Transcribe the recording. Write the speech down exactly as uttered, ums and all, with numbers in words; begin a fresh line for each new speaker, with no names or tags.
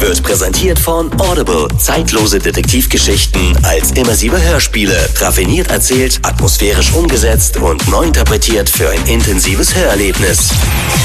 wird präsentiert von Audible. Zeitlose Detektivgeschichten als immersive Hörspiele. Raffiniert erzählt, atmosphärisch umgesetzt und neu interpretiert für ein intensives Hörerlebnis.